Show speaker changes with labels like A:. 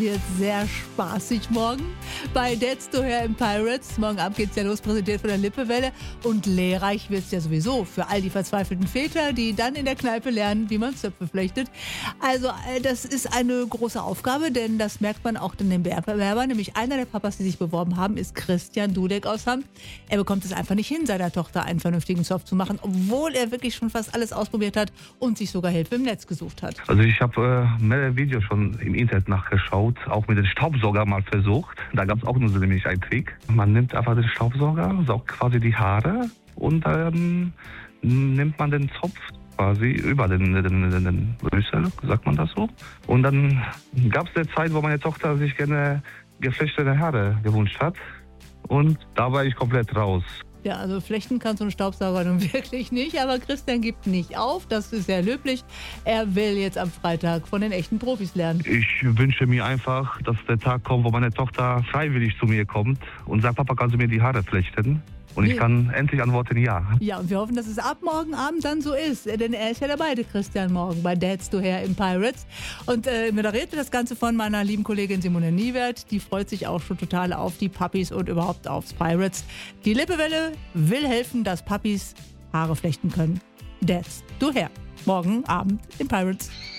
A: Wird sehr spaßig morgen bei Dads to Hair in Pirates. Morgen Abend geht's ja los, präsentiert von der Lippewelle. Und lehrreich wird's ja sowieso für all die verzweifelten Väter, die dann in der Kneipe lernen, wie man Zöpfe flechtet. Also das ist eine große Aufgabe, denn das merkt man auch in den Bewerbern. Nämlich einer der Papas, die sich beworben haben, ist Christian Dudek aus Hamm. Er bekommt es einfach nicht hin, seiner Tochter einen vernünftigen Zopf zu machen, obwohl er wirklich schon fast alles ausprobiert hat und sich sogar Hilfe im Netz gesucht hat.
B: Also ich habe mehrere Videos schon im Internet nachgeschaut, auch mit dem Staubsauger mal versucht. Da gab es auch nur so nämlich einen Trick. Man nimmt einfach den Staubsauger, saugt quasi die Haare und dann nimmt man den Zopf quasi über den Rüssel, sagt man das so. Und dann gab es eine Zeit, wo meine Tochter sich gerne geflechtete Haare gewünscht hat. Und da war ich komplett raus.
A: Ja, also flechten kann so ein Staubsauger nun wirklich nicht, aber Christian gibt nicht auf, das ist sehr löblich. Er will jetzt am Freitag von den echten Profis lernen.
B: Ich wünsche mir einfach, dass der Tag kommt, wo meine Tochter freiwillig zu mir kommt und sagt, Papa, kannst du mir die Haare flechten? Und ich kann endlich antworten, ja.
A: Ja, und wir hoffen, dass es ab morgen Abend dann so ist. Denn er ist ja dabei, der Christian, morgen bei Dads to Hair in Pirates. Und moderiert wird das Ganze von meiner lieben Kollegin Simone Niewert. Die freut sich auch schon total auf die Puppies und überhaupt aufs Pirates. Die Lippewelle will helfen, dass Puppies Haare flechten können. Dads to Hair. Morgen Abend in Pirates.